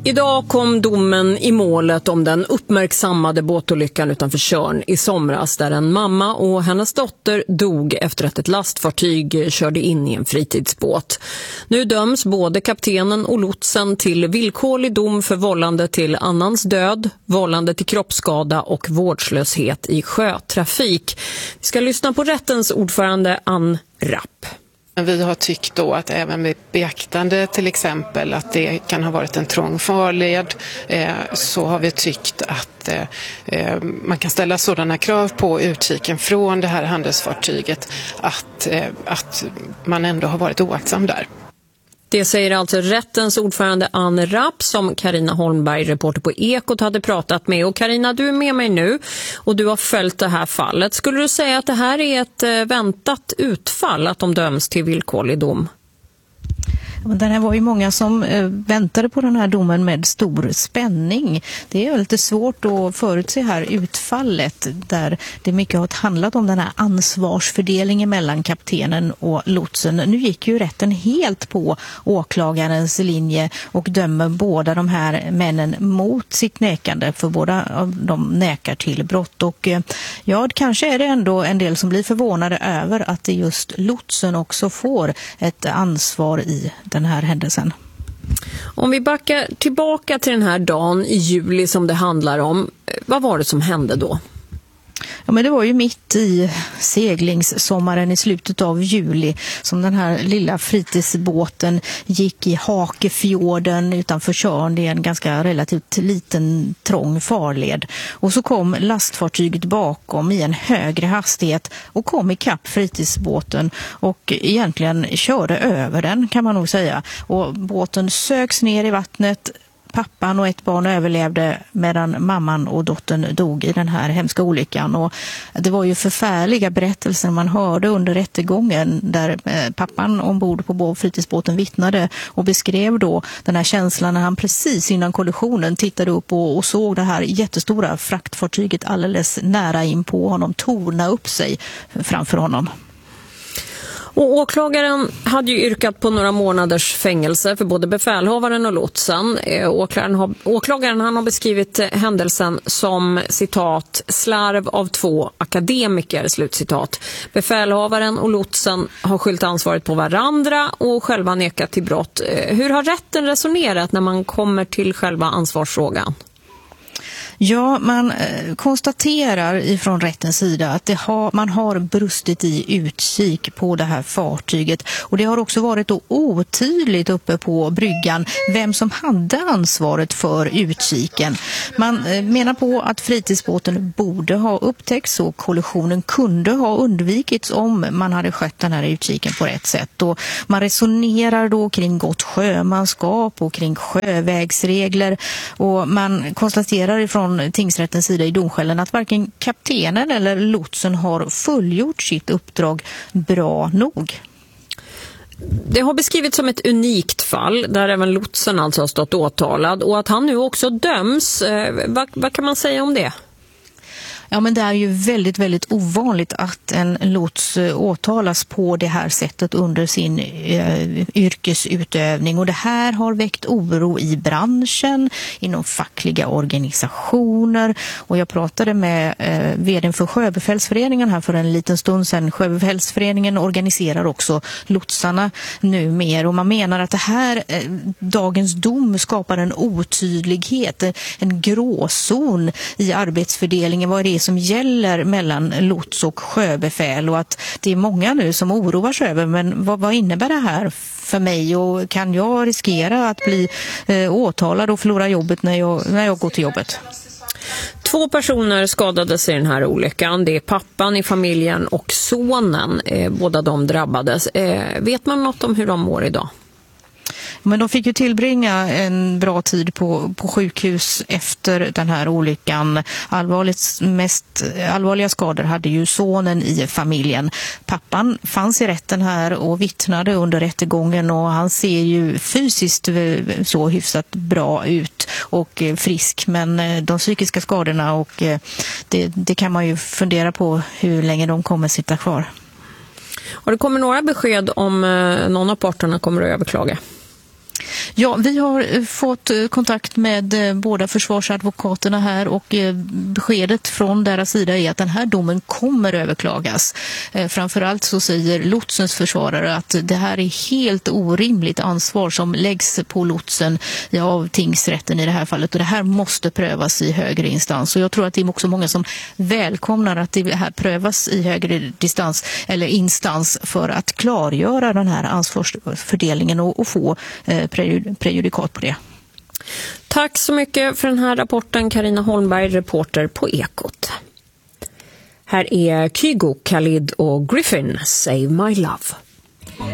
Idag kom domen i målet om den uppmärksammade båtolyckan utanför Tjörn i somras där en mamma och hennes dotter dog efter att ett lastfartyg körde in i en fritidsbåt. Nu döms både kaptenen och lotsen till villkorlig dom för vållande till annans död, vållande till kroppsskada och vårdslöshet i sjötrafik. Vi ska lyssna på rättens ordförande Ann Rapp. Vi har tyckt då att även med beaktande till exempel att det kan ha varit en trång farled, så har vi tyckt att man kan ställa sådana krav på utkiken från det här handelsfartyget att man ändå har varit oaktsam där. Det säger alltså rättens ordförande Ann Rapp som Carina Holmberg, reporter på Ekot, hade pratat med. Och Carina, du är med mig nu och du har följt det här fallet. Skulle du säga att det här är ett väntat utfall, att de döms till villkorlig dom? Det här var ju många som väntade på den här domen med stor spänning. Det är lite svårt att förutse här utfallet där det mycket har handlat om den här ansvarsfördelningen mellan kaptenen och lotsen. Nu gick ju rätten helt på åklagarens linje och dömer båda de här männen mot sitt nekande, för båda av dem nekar till brott. Och ja, kanske är det ändå en del som blir förvånade över att det just lotsen också får ett ansvar i den här händelsen. Om vi backar tillbaka till den här dagen i juli som det handlar om, vad var det som hände då? Ja, men det var ju mitt i seglingssommaren i slutet av juli som den här lilla fritidsbåten gick i Hakefjorden utanför Tjörn. Det är en ganska relativt liten trång farled. Och så kom lastfartyget bakom i en högre hastighet och kom i kapp fritidsbåten och egentligen körde över den, kan man nog säga. Och båten söks ner i vattnet. Pappan och ett barn överlevde medan mamman och dottern dog i den här hemska olyckan. Och det var ju förfärliga berättelser man hörde under rättegången där pappan ombord på fritidsbåten vittnade och beskrev då den här känslan när han precis innan kollisionen tittade upp och såg det här jättestora fraktfartyget alldeles nära in på honom, torna upp sig framför honom. Och åklagaren hade ju yrkat på några månaders fängelse för både befälhavaren och lotsen. Åklagaren han har beskrivit händelsen som, citat, slarv av två akademiker, slutcitat. Befälhavaren och lotsen har skyllt ansvaret på varandra och själva nekat till brott. Hur har rätten resonerat när man kommer till själva ansvarsfrågan? Ja, man konstaterar ifrån rättens sida att man har brustit i utkik på det här fartyget. Och det har också varit då otydligt uppe på bryggan vem som hade ansvaret för utkiken. Man menar på att fritidsbåten borde ha upptäckts och kollisionen kunde ha undvikits om man hade skött den här utkiken på rätt sätt. Och man resonerar då kring gott sjömanskap och kring sjövägsregler. Och man konstaterar ifrån tingsrättens sida i domskällen att varken kaptenen eller lotsen har fullgjort sitt uppdrag bra nog. Det har beskrivits som ett unikt fall där även lotsen alltså har stått åtalad och att han nu också döms. Vad kan man säga om det? Ja, men det är ju väldigt, väldigt ovanligt att en lots åtalas på det här sättet under sin yrkesutövning. Och det här har väckt oro i branschen, inom fackliga organisationer. Och jag pratade med vdn för Sjöbefälsföreningen här för en liten stund sedan. Sjöbefälsföreningen organiserar också lotsarna nu mer. Och man menar att det här dagens dom skapar en otydlighet, en gråzon i arbetsfördelningen. Vad är det som gäller mellan lots och sjöbefäl, och att det är många nu som oroar sig över, men vad innebär det här för mig och kan jag riskera att bli åtalad och förlora jobbet när jag går till jobbet? 2 personer skadades i den här olyckan. Det är pappan i familjen och sonen. Båda de drabbades. Vet man något om hur de mår idag? Men de fick ju tillbringa en bra tid på sjukhus efter den här olyckan. Mest allvarliga skador hade ju sonen i familjen. Pappan fanns i rätten här och vittnade under rättegången och han ser ju fysiskt så hyfsat bra ut och frisk. Men de psykiska skadorna och det kan man ju fundera på hur länge de kommer sitta kvar. Har det kommit några besked om någon av parterna kommer att överklaga? Ja, vi har fått kontakt med båda försvarsadvokaterna här och beskedet från deras sida är att den här domen kommer överklagas. Framförallt så säger lotsens försvarare att det här är helt orimligt ansvar som läggs på lotsen av tingsrätten i det här fallet och det här måste prövas i högre instans. Och jag tror att det är också många som välkomnar att det här prövas i högre instans för att klargöra den här ansvarsfördelningen och få prejudikat på det. Tack så mycket för den här rapporten, Carina Holmberg, reporter på Ekot. Här är Kygo, Khalid och Griffin, Save My Love.